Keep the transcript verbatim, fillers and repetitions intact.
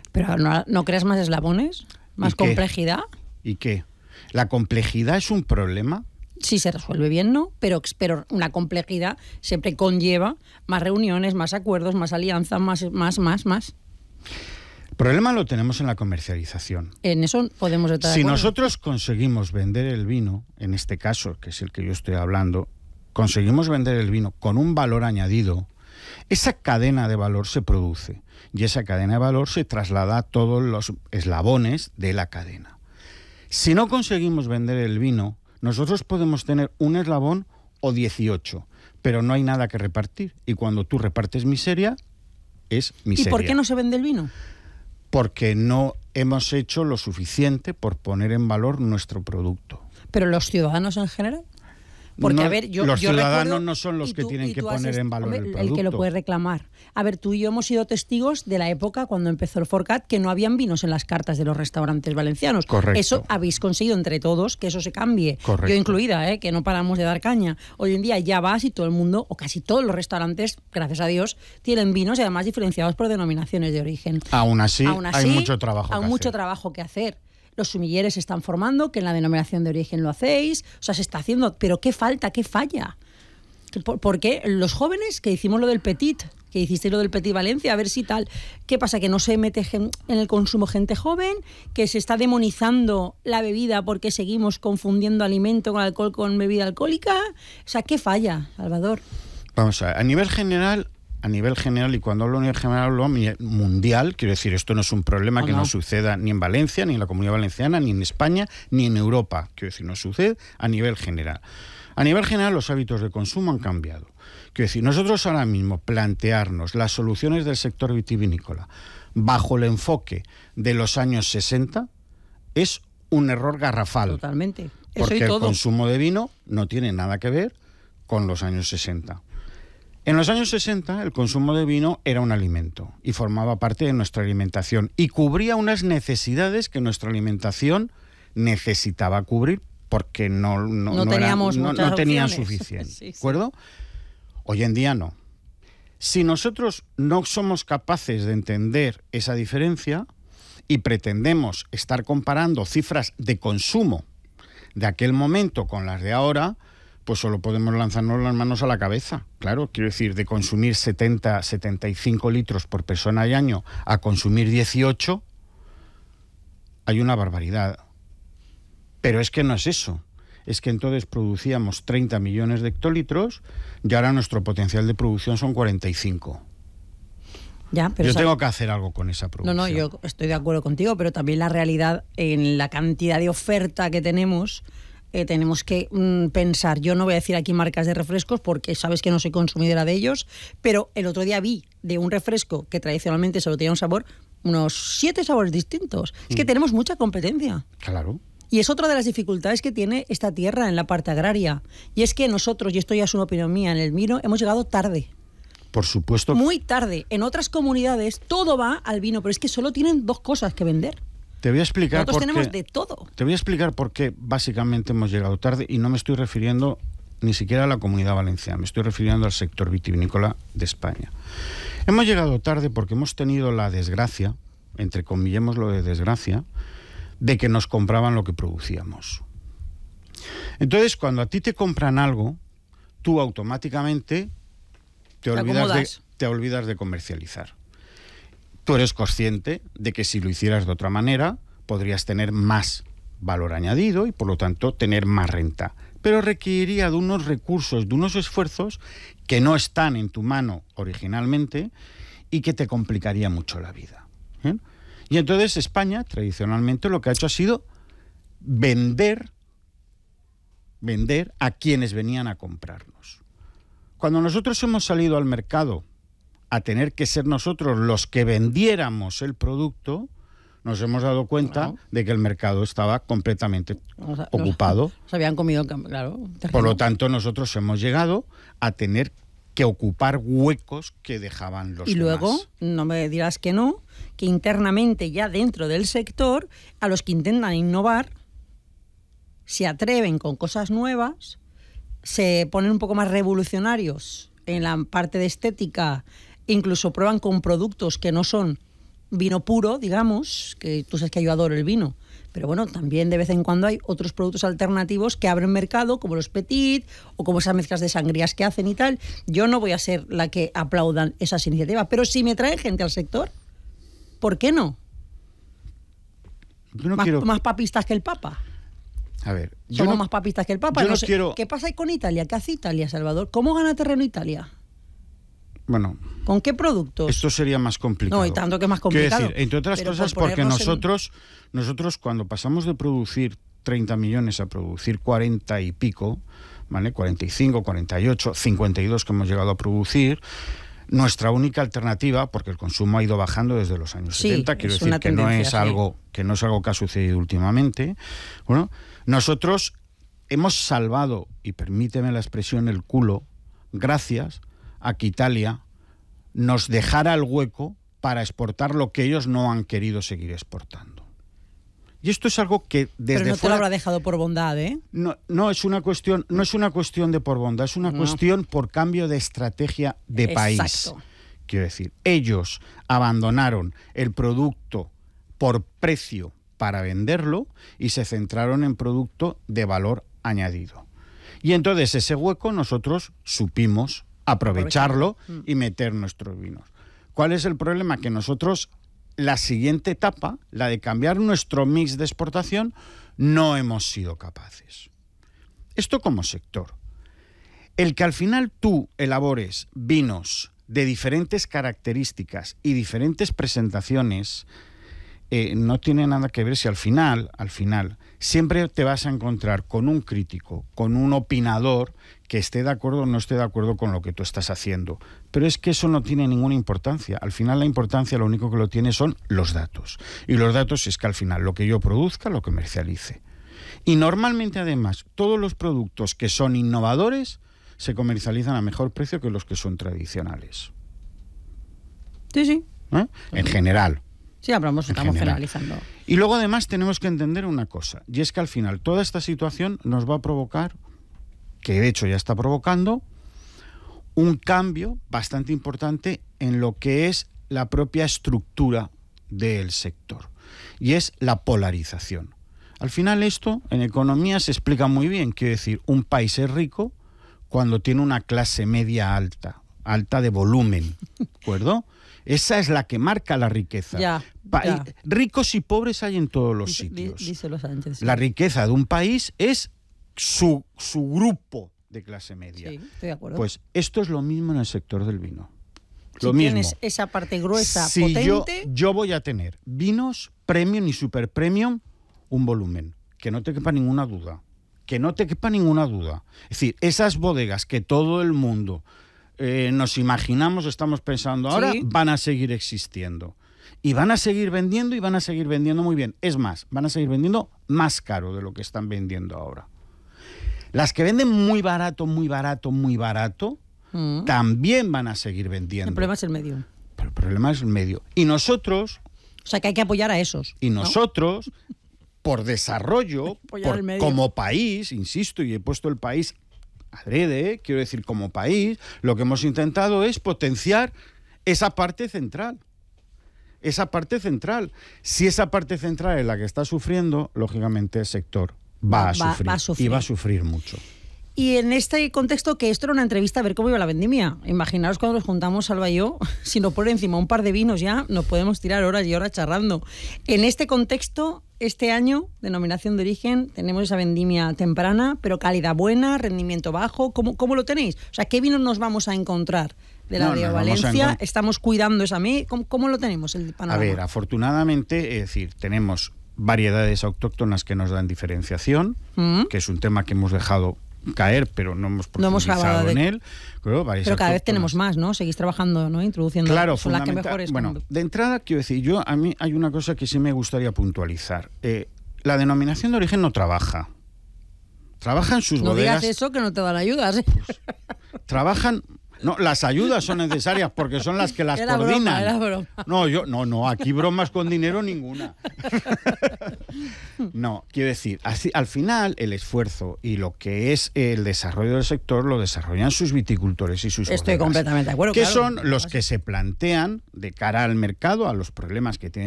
Pero ¿no, no creas más eslabones? ¿Más complejidad? ¿Y qué? ¿La complejidad es un problema? Sí, se resuelve bien, ¿no? Pero, pero una complejidad siempre conlleva más reuniones, más acuerdos, más alianzas, más, más, más, más. El problema lo tenemos en la comercialización. En eso podemos estar de Si acuerdo. nosotros conseguimos vender el vino, en este caso, que es el que yo estoy hablando, conseguimos vender el vino con un valor añadido, esa cadena de valor se produce y esa cadena de valor se traslada a todos los eslabones de la cadena. Si no conseguimos vender el vino, nosotros podemos tener un eslabón o dieciocho, pero no hay nada que repartir. Y cuando tú repartes miseria, es miseria. ¿Y por qué no se vende el vino? Porque no hemos hecho lo suficiente por poner en valor nuestro producto. ¿Pero los ciudadanos en general? Porque, no, a ver, yo, los yo ciudadanos recuerdo, no son los que tú, tienen que has poner est- en valor hombre, el producto. El que lo puede reclamar. A ver, tú y yo hemos sido testigos de la época cuando empezó el Forcat, que no habían vinos en las cartas de los restaurantes valencianos. Correcto. Eso habéis conseguido entre todos que eso se cambie. Correcto. Yo incluida, ¿eh? Que no paramos de dar caña. Hoy en día ya vas y todo el mundo, o casi todos los restaurantes, gracias a Dios, tienen vinos y además diferenciados por denominaciones de origen. Aún así, Aún así hay mucho trabajo hay que mucho hacer. trabajo que hacer. Los sumilleres se están formando, que en la denominación de origen lo hacéis, o sea, se está haciendo, pero ¿qué falta? ¿Qué falla? ¿Por, por qué los jóvenes que hicimos lo del Petit, que hiciste lo del Petit Valencia, a ver si tal, ¿qué pasa? ¿Que no se mete gen, en el consumo gente joven? ¿Que se está demonizando la bebida porque seguimos confundiendo alimento con alcohol con bebida alcohólica? O sea, ¿qué falla, Salvador? Vamos a ver, a nivel general, a nivel general, y cuando hablo a nivel general hablo mundial, quiero decir, esto no es un problema Oh, que no. no suceda ni en Valencia, ni en la Comunidad Valenciana, ni en España, ni en Europa, quiero decir, no sucede a nivel general. A nivel general, los hábitos de consumo han cambiado. Quiero decir, nosotros ahora mismo plantearnos las soluciones del sector vitivinícola bajo el enfoque de los años sesenta es un error garrafal. Totalmente. Eso Porque y el todo. consumo de vino no tiene nada que ver con los años sesenta. En los años sesenta, el consumo de vino era un alimento y formaba parte de nuestra alimentación y cubría unas necesidades que nuestra alimentación necesitaba cubrir porque no, no, No no, teníamos era, no, muchas no tenía opciones. suficiente. Sí, sí. ¿De acuerdo? Hoy en día no. Si nosotros no somos capaces de entender esa diferencia y pretendemos estar comparando cifras de consumo de aquel momento con las de ahora, pues solo podemos lanzarnos las manos a la cabeza. Claro, quiero decir, de consumir setenta, setenta y cinco litros por persona y año a consumir dieciocho, hay una barbaridad. Pero es que no es eso. Es que entonces producíamos treinta millones de hectolitros y ahora nuestro potencial de producción son cuarenta y cinco. Ya, pero yo esa- tengo que hacer algo con esa producción. No, no, yo estoy de acuerdo contigo, pero también la realidad en la cantidad de oferta que tenemos, eh, tenemos que mm, pensar. Yo no voy a decir aquí marcas de refrescos porque sabes que no soy consumidora de ellos, pero el otro día vi de un refresco que tradicionalmente solo tenía un sabor, unos siete sabores distintos. Es que Mm. tenemos mucha competencia. Claro. Y es otra de las dificultades que tiene esta tierra en la parte agraria. Y es que nosotros, y esto ya es una opinión mía, en el vino hemos llegado tarde. Por supuesto. Muy tarde. En otras comunidades todo va al vino, pero es que solo tienen dos cosas que vender. Te voy a explicar Nosotros por tenemos qué. de todo. Te voy a explicar por qué básicamente hemos llegado tarde y no me estoy refiriendo ni siquiera a la Comunidad Valenciana, me estoy refiriendo al sector vitivinícola de España. Hemos llegado tarde porque hemos tenido la desgracia, entre comillemos lo de desgracia, de que nos compraban lo que producíamos. Entonces, cuando a ti te compran algo, tú automáticamente te, Te olvidas, de, acomodas. te olvidas de comercializar. Tú eres consciente de que si lo hicieras de otra manera, podrías tener más valor añadido y, por lo tanto, tener más renta. Pero requeriría de unos recursos, de unos esfuerzos que no están en tu mano originalmente y que te complicaría mucho la vida. ¿eh? Y entonces España, tradicionalmente, lo que ha hecho ha sido vender, vender a quienes venían a comprarnos. Cuando nosotros hemos salido al mercado a tener que ser nosotros los que vendiéramos el producto, nos hemos dado cuenta Claro. de que el mercado estaba completamente O sea, ocupado. Nos habían comido, claro. Por lo tanto, nosotros hemos llegado a tener que ocupar huecos que dejaban los Y luego, demás. no me dirás que no, que internamente ya dentro del sector, a los que intentan innovar, se atreven con cosas nuevas, se ponen un poco más revolucionarios en la parte de estética, incluso prueban con productos que no son vino puro, digamos, que tú sabes que yo adoro el vino, pero bueno, también de vez en cuando hay otros productos alternativos que abren mercado, como los Petit, o como esas mezclas de sangrías que hacen y tal. Yo no voy a ser la que aplaudan esas iniciativas, pero si me traen gente al sector, ¿por qué no? Yo no más, quiero... más papistas que el Papa. A ver, yo Somos no... más papistas que el Papa. Yo no no sé. quiero... ¿Qué pasa con Italia? ¿Qué hace Italia, Salvador? ¿Cómo gana terreno Italia? Bueno, ¿con qué productos? Esto sería más complicado. No, y tanto que más complicado. Quiero decir, entre otras Pero cosas, por porque nosotros, en... nosotros cuando pasamos de producir treinta millones a producir cuarenta y pico, ¿vale? cuarenta y cinco, cuarenta y ocho, cincuenta y dos que hemos llegado a producir, nuestra única alternativa, porque el consumo ha ido bajando desde los años sí, setenta, quiero decir que tendencia, no es sí. algo que no es algo que ha sucedido últimamente. Bueno, nosotros hemos salvado, y permíteme la expresión, el culo, gracias a que Italia nos dejara el hueco para exportar lo que ellos no han querido seguir exportando. Y esto es algo que desde Pero no fuera... te lo habrá dejado por bondad, ¿eh? No, no es una cuestión, no es una cuestión de por bondad, es una no. cuestión por cambio de estrategia de Exacto. país. Quiero decir, ellos abandonaron el producto por precio para venderlo y se centraron en producto de valor añadido. Y entonces ese hueco nosotros supimos aprovecharlo y meter nuestros vinos. ¿Cuál es el problema? Que nosotros, la siguiente etapa, la de cambiar nuestro mix de exportación, no hemos sido capaces. Esto como sector. El que al final tú elabores vinos de diferentes características y diferentes presentaciones, eh, no tiene nada que ver si al final, al final, siempre te vas a encontrar con un crítico, con un opinador que esté de acuerdo o no esté de acuerdo con lo que tú estás haciendo. Pero es que eso no tiene ninguna importancia. Al final la importancia lo único que lo tiene son los datos. Y los datos es que al final lo que yo produzca lo comercialice. Y normalmente además todos los productos que son innovadores se comercializan a mejor precio que los que son tradicionales. Sí, sí. ¿Eh? En general. Sí, hablamos, estamos general. generalizando. Y luego además tenemos que entender una cosa, y es que al final toda esta situación nos va a provocar, que de hecho ya está provocando, un cambio bastante importante en lo que es la propia estructura del sector, y es la polarización. Al final esto en economía se explica muy bien, quiero decir, un país es rico cuando tiene una clase media alta, alta de volumen, ¿de acuerdo? Esa es la que marca la riqueza. Ya, pa- ya. Ricos y pobres hay en todos los Dice- sitios. Díselo Sánchez. Sí. La riqueza de un país es su, su grupo de clase media. Sí, estoy de acuerdo. Pues esto es lo mismo en el sector del vino. si Lo mismo. tienes esa parte gruesa, Si potente... yo, yo voy a tener vinos premium y super premium, un volumen, que no te quepa ninguna duda. Que no te quepa ninguna duda. Es decir, esas bodegas que todo el mundo eh, nos imaginamos, estamos pensando ahora, Sí. van a seguir existiendo. Y van a seguir vendiendo y van a seguir vendiendo muy bien. Es más, van a seguir vendiendo más caro de lo que están vendiendo ahora. Las que venden muy barato, muy barato, muy barato, Mm. también van a seguir vendiendo. El problema es el medio. Pero el problema es el medio. Y nosotros, O sea, que hay que apoyar a esos. y ¿no? nosotros, por desarrollo, Apoyar por- el medio. como país, insisto, y he puesto el país adrede, quiero decir, como país, lo que hemos intentado es potenciar esa parte central. Esa parte central. Si esa parte central es la que está sufriendo, lógicamente el sector va, Va- a, va- sufrir, va a sufrir. y va a sufrir mucho. Y en este contexto, que esto era una entrevista a ver cómo iba la vendimia. Imaginaos cuando nos juntamos, Salva y yo, si nos pone encima un par de vinos ya, nos podemos tirar horas y horas charlando. En este contexto, este año, denominación de origen, tenemos esa vendimia temprana, pero calidad buena, rendimiento bajo. ¿Cómo, cómo lo tenéis? O sea, ¿qué vinos nos vamos a encontrar de la No, de nos vamos a Valencia? encont- ¿Estamos cuidando esa me? ¿Cómo, cómo lo tenemos el A panorama? ver, afortunadamente, es decir, tenemos variedades autóctonas que nos dan diferenciación, Mm. que es un tema que hemos dejado caer, pero no hemos No hemos profundizado hablado de- en él. Claro, varias Pero cada vez autóctonas. tenemos más, ¿no? Seguís trabajando, ¿no? Introduciendo. Claro, son las que fundamental- mejores. Bueno, cuando- de entrada quiero decir, yo a mí hay una cosa que sí me gustaría puntualizar. Eh, la denominación de origen no trabaja. Trabajan sus no bodegas. digas eso que no te dan ayudas. ¿eh? Trabajan. No, las ayudas son necesarias porque son las que las Era coordinan. broma, era broma. No, yo no, no, aquí bromas con dinero ninguna. No, quiero decir, así, al final el esfuerzo y lo que es el desarrollo del sector lo desarrollan sus viticultores y sus Estoy bodegas, completamente de acuerdo. que claro. son los que se plantean de cara al mercado, a los problemas que tienen